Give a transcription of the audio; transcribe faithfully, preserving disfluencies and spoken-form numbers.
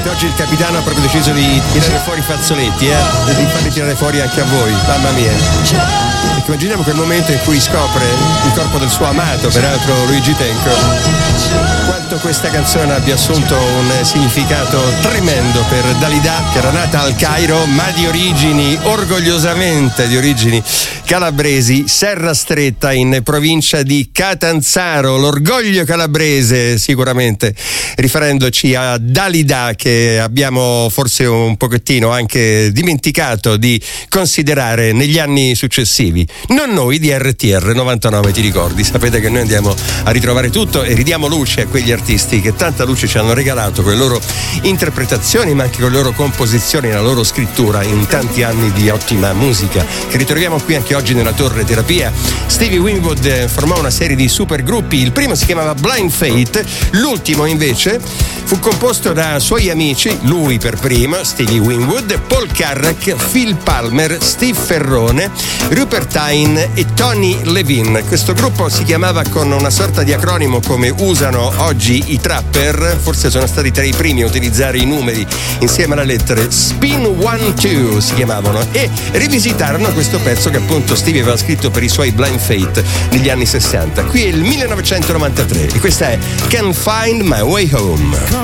Oggi il capitano ha proprio deciso di tirare fuori i fazzoletti, eh? Di farli tirare fuori anche a voi, mamma mia. Ecco, immaginiamo quel momento in cui scopre il corpo del suo amato, peraltro Luigi Tenco. Quanto questa canzone abbia assunto un significato tremendo per Dalida, che era nata al Cairo, ma di origini, orgogliosamente di origini calabresi, Serra Stretta in provincia di Catanzaro, l'orgoglio calabrese sicuramente, riferendoci a Dalida, che abbiamo forse un pochettino anche dimenticato di considerare negli anni successivi. Non noi di R T R novantanove, ti ricordi? Sapete che noi andiamo a ritrovare tutto e ridiamo luce a quegli artisti che tanta luce ci hanno regalato con le loro interpretazioni, ma anche con le loro composizioni, la loro scrittura in tanti anni di ottima musica, che ritroviamo qui anche oggi nella Torre Terapia. Stevie Winwood formò una serie di supergruppi, il primo si chiamava Blind Faith, l'ultimo invece fu composto da suoi amici, lui per primo, Stevie Winwood, Paul Carrack, Phil Palmer, Steve Ferrone, Rupert Hine e Tony Levin. Questo gruppo si chiamava con una sorta di acronimo come usano oggi i trapper, forse sono stati tra i primi a utilizzare i numeri insieme alle lettere. Spin One Two si chiamavano, e rivisitarono questo pezzo che appunto Stevie aveva scritto per i suoi Blind Faith negli anni sessanta. Qui è il millenovecentonovantatré e questa è Can't Find My Way Home.